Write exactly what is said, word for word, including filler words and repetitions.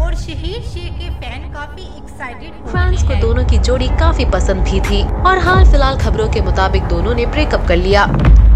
और शहीद शेख के फैन काफी एक्साइटेड हो फैंस रहे को हैं। दोनों की जोड़ी काफी पसंद भी थी और हाल फिलहाल खबरों के मुताबिक दोनों ने ब्रेकअप कर लिया।